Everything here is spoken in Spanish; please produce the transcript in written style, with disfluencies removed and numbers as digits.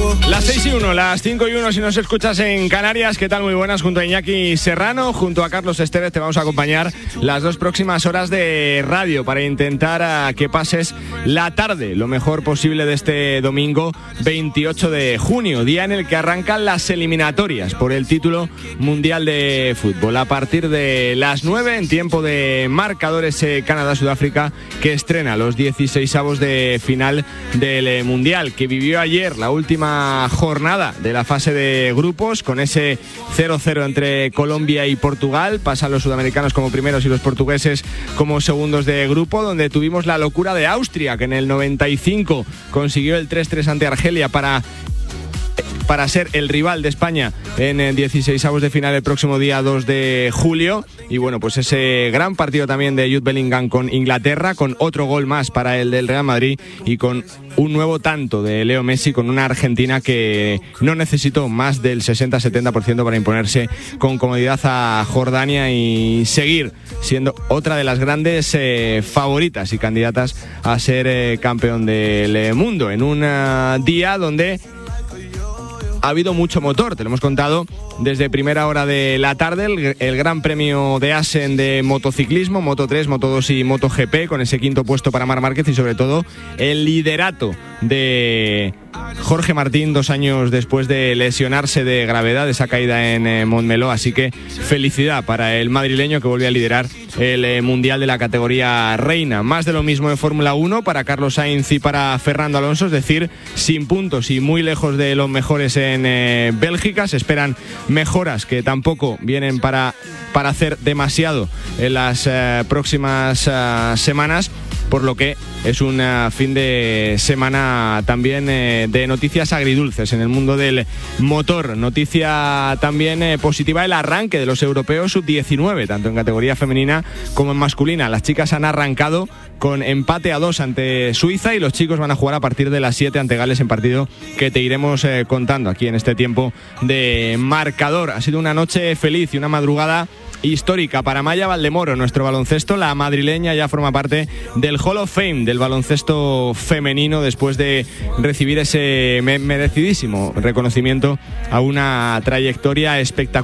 Las 6:01, las 5:01 si nos escuchas en Canarias. ¿Qué tal? Muy buenas. Junto a Iñaki Serrano, junto a Carlos Estevez, te vamos a acompañar las 2 próximas horas de radio para intentar que pases la tarde lo mejor posible de este domingo 28 de junio, día en el que arrancan las eliminatorias por el título mundial de fútbol. A partir de las 9, en tiempo de marcadores, Canadá-Sudáfrica, que estrena los 16avos de final del mundial, que vivió ayer la última jornada de la fase de grupos con ese 0-0 entre Colombia y Portugal. Pasan los sudamericanos como primeros y los portugueses como segundos de grupo, donde tuvimos la locura de Austria, que en el 95 consiguió el 3-3 ante Argelia para ser el rival de España en 16avos de final el próximo día 2 de julio. Y bueno, pues ese gran partido también de Jude Bellingham con Inglaterra, con otro gol más para el del Real Madrid y con un nuevo tanto de Leo Messi, con una Argentina que no necesitó más del 60-70% para imponerse con comodidad a Jordania y seguir siendo otra de las grandes favoritas y candidatas a ser campeón del mundo, en un día donde ha habido mucho motor. Te lo hemos contado desde primera hora de la tarde, el Gran Premio de Assen de motociclismo, Moto 3, Moto 2 y MotoGP, con ese 5º puesto para Marc Márquez y sobre todo el liderato de Jorge Martín 2 años después de lesionarse de gravedad, esa caída en Montmeló. Así que felicidad para el madrileño, que vuelve a liderar el mundial de la categoría reina. Más de lo mismo de Fórmula 1 para Carlos Sainz y para Fernando Alonso, es decir, sin puntos y muy lejos de los mejores en Bélgica. Se esperan mejoras que tampoco vienen para hacer demasiado en las próximas semanas, por lo que es un fin de semana también de noticias agridulces en el mundo del motor. Noticia también positiva, el arranque de los europeos sub-19, tanto en categoría femenina como en masculina. Las chicas han arrancado con empate a 2 ante Suiza y los chicos van a jugar a partir de las 7 ante Gales, en partido que te iremos contando aquí en este tiempo de marcador. Ha sido una noche feliz y una madrugada histórica para Maya Valdemoro, nuestro baloncesto. La madrileña ya forma parte del Hall of Fame del baloncesto femenino después de recibir ese merecidísimo reconocimiento a una trayectoria espectacular